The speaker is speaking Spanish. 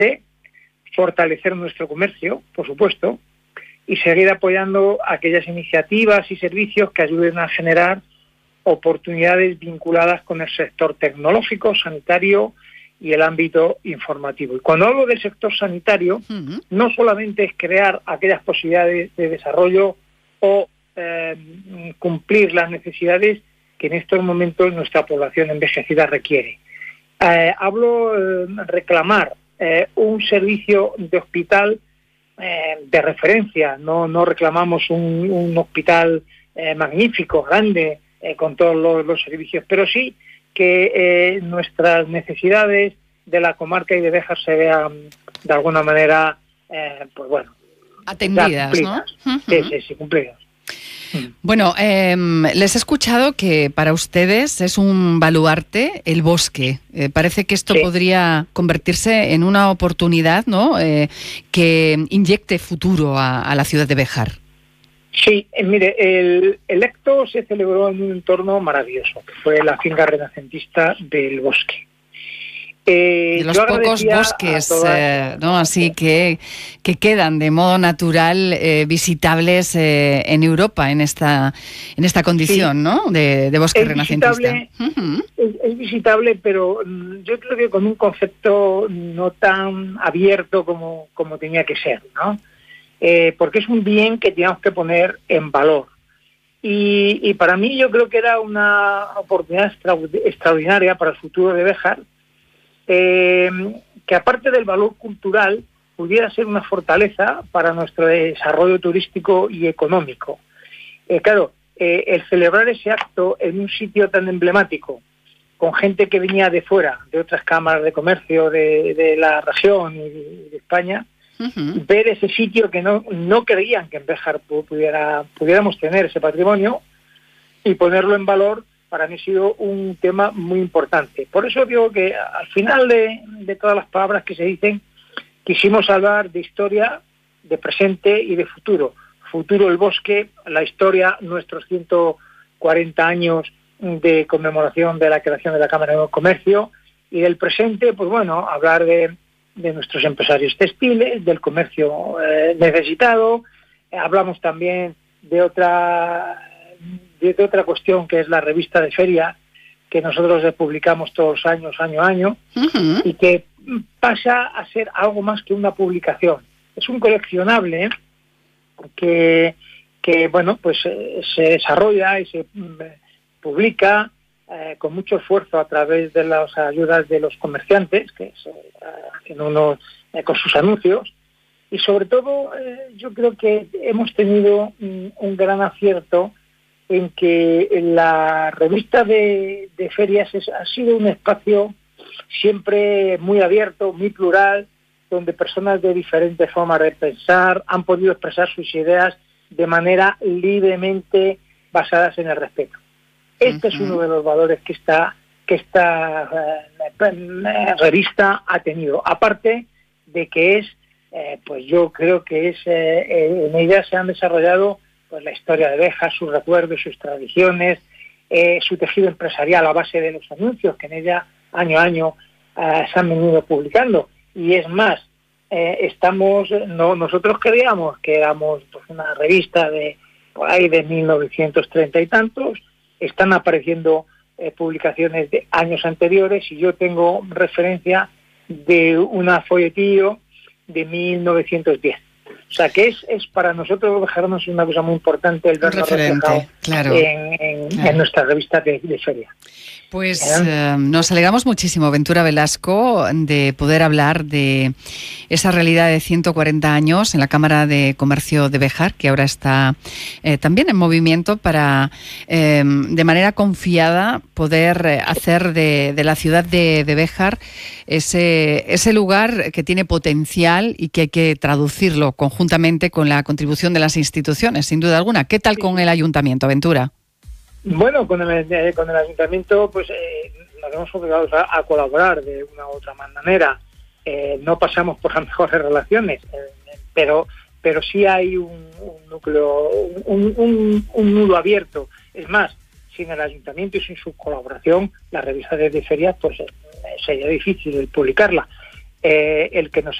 importante fortalecer nuestro comercio, por supuesto, y seguir apoyando aquellas iniciativas y servicios que ayuden a generar oportunidades vinculadas con el sector tecnológico, sanitario y el ámbito informativo. Y cuando hablo del sector sanitario, no solamente es crear aquellas posibilidades de desarrollo o cumplir las necesidades que en estos momentos nuestra población envejecida requiere. Hablo reclamar un servicio de hospital de referencia. No reclamamos un hospital magnífico, grande, con todos los servicios, pero sí que nuestras necesidades de la comarca y de Béjar se vean de alguna manera, atendidas, ¿no? Sí, cumplidas. Bueno, les he escuchado que para ustedes es un baluarte el bosque. Parece que esto podría convertirse en una oportunidad, ¿no? Que inyecte futuro a la ciudad de Béjar. Sí, mire, el acto se celebró en un entorno maravilloso, que fue la finca renacentista del Bosque. De los pocos bosques, ¿no? Así que quedan de modo natural visitables en Europa en esta condición, sí, ¿no? De bosque renacentista. Es visitable, pero yo creo que con un concepto no tan abierto como tenía que ser, ¿no? Porque es un bien que tenemos que poner en valor. Y para mí yo creo que era una oportunidad extraordinaria para el futuro de Béjar, que aparte del valor cultural pudiera ser una fortaleza para nuestro desarrollo turístico y económico. Claro, el celebrar ese acto en un sitio tan emblemático, con gente que venía de fuera, de otras cámaras de comercio de la región y de España, ver ese sitio que no creían que en Béjar pudiéramos tener ese patrimonio y ponerlo en valor, para mí ha sido un tema muy importante. Por eso digo que al final de todas las palabras que se dicen, quisimos hablar de historia, de presente y de futuro. Futuro el bosque, la historia, nuestros 140 años de conmemoración de la creación de la Cámara de Comercio, y del presente, pues bueno, hablar de nuestros empresarios textiles, del comercio necesitado. Hablamos también de otra cuestión, que es la revista de feria, que nosotros publicamos todos los años, año a año, y que pasa a ser algo más que una publicación. Es un coleccionable que bueno, pues se desarrolla y se publica con mucho esfuerzo a través de las ayudas de los comerciantes, que hacen uno con sus anuncios, y sobre todo yo creo que hemos tenido un gran acierto en que la revista de ferias ha sido un espacio siempre muy abierto, muy plural, donde personas de diferentes formas de pensar han podido expresar sus ideas de manera libremente basadas en el respeto. Este es uno de los valores que esta revista ha tenido, aparte de que es, pues yo creo que es en ella se han desarrollado pues la historia de Béjar, sus recuerdos, sus tradiciones, su tejido empresarial a base de los anuncios que en ella año a año se han venido publicando. Y es más, nosotros creíamos que éramos pues una revista de por ahí de 1930 y tantos, están apareciendo publicaciones de años anteriores, y yo tengo referencia de una folletillo de 1910. O sea, que es para nosotros los bejarnos una cosa muy importante el vernos reflejado, claro, en nuestra revista de feria. Pues nos alegramos muchísimo, Ventura Velasco, de poder hablar de esa realidad de 140 años en la Cámara de Comercio de Béjar, que ahora está también en movimiento para, de manera confiada, poder hacer de la ciudad de Béjar ese lugar que tiene potencial y que hay que traducirlo conjuntamente con la contribución de las instituciones, sin duda alguna. ¿Qué tal con el ayuntamiento, Ventura? Bueno, con el ayuntamiento pues nos hemos obligado a colaborar de una u otra manera. No pasamos por las mejores relaciones, pero sí hay un núcleo, un nudo abierto. Es más, sin el ayuntamiento y sin su colaboración, la revista de ferias pues sería difícil publicarla. el que nos